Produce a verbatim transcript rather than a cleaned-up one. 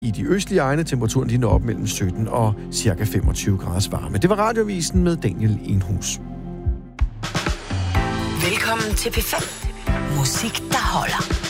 I de østlige egne temperaturen de når op mellem sytten og cirka femogtyve grader varme. Det var Radioavisen med Daniel Enhus. Velkommen til P fem. Musik, der holder.